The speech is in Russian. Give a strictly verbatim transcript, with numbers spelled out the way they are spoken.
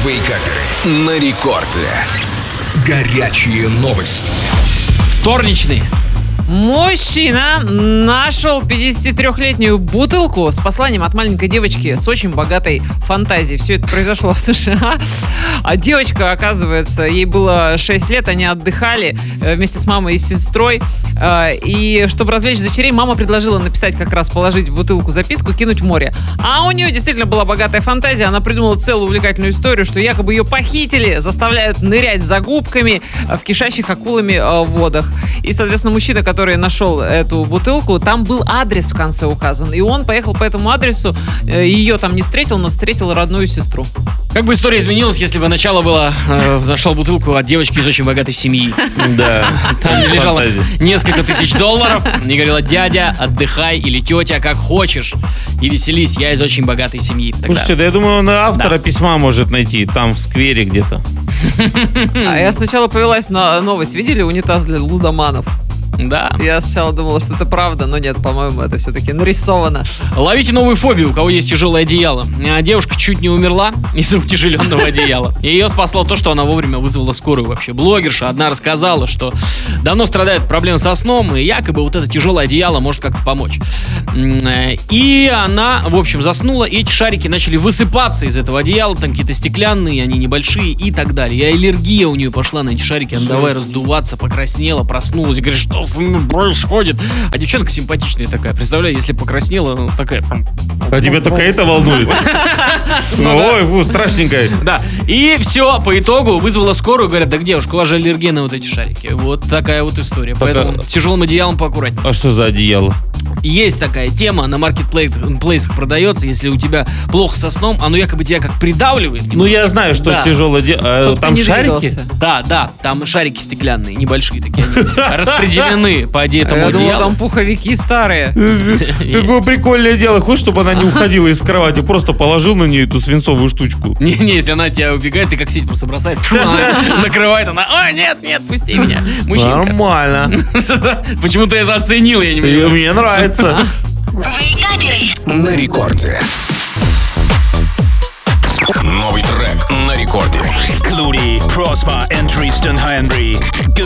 Вейкаперы на рекорде. Горячие новости. Вторничный. Мужчина нашел пятидесятитрёхлетнюю бутылку с посланием от маленькой девочки с очень богатой фантазией. Все это произошло в США. А девочка, оказывается, ей было шесть лет, они отдыхали вместе с мамой и сестрой. И чтобы развлечь дочерей, мама предложила написать, как раз положить в бутылку записку, кинуть в море. А у нее действительно была богатая фантазия. Она придумала целую увлекательную историю, что якобы ее похитили, заставляют нырять за губками в кишащих акулами водах. И, соответственно, мужчина, который который нашел эту бутылку, там был адрес в конце указан. И он поехал по этому адресу, ее там не встретил, но встретил родную сестру. Как бы история изменилась, если бы начало было э, нашел бутылку от девочки из очень богатой семьи. Да. Там лежало несколько тысяч долларов. И говорила: дядя, отдыхай, или тетя, как хочешь. И веселись, я из очень богатой семьи. Тогда... Слушайте, да я думаю, он автора Да. письма может найти там в сквере где-то. А я сначала повелась на новость. Видели унитаз для лудоманов? Да. Я сначала думала, что это правда, но нет, по-моему, это все-таки нарисовано. Ловите новую фобию, у кого есть тяжелое одеяло. Девушка чуть не умерла из-за утяжеленного одеяла. И ее спасло то, что она вовремя вызвала скорую вообще. Блогерша одна рассказала, что давно страдает проблемой со сном, и якобы вот это тяжелое одеяло может как-то помочь. И она, в общем, заснула, и эти шарики начали высыпаться из этого одеяла, там какие-то стеклянные, они небольшие и так далее. И аллергия у нее пошла на эти шарики, она давай раздуваться, покраснела, проснулась, говорит, что происходит? А девчонка симпатичная такая, представляю, если покраснела, ну, такая... А тебя только это волнует? Ой, фу, страшненькая. Да, и все, по итогу вызвала скорую, говорят: так, девушка, у вас же аллергия на вот эти шарики. Вот такая вот история, поэтому с тяжелым одеялом поаккуратнее. А что за одеяло? Есть такая тема, на маркетплейсах продается, если у тебя плохо со сном, оно якобы тебя как придавливает. Ну, я знаю, что Да. тяжелое одеяло. Чтоб Там ты не шарики? двигался. Да, да, там шарики стеклянные, небольшие такие, они распределены по этому Я думала, одеялу. там пуховики старые. Какое прикольное дело. Хочешь, чтобы она не уходила из кровати? Просто положил на нее эту свинцовую штучку. Не-не, если она тебя убегает, ты как сеть просто бросаешь, фу, она накрывает, она: ой, нет, нет, пусти меня, мужчинка. Нормально. Почему ты это оценил, я не И понимаю. Мне нравится. Вейкаперы на рекорде. Новый трек на рекорде. Клуди, Prosper and Tristan Henry. Good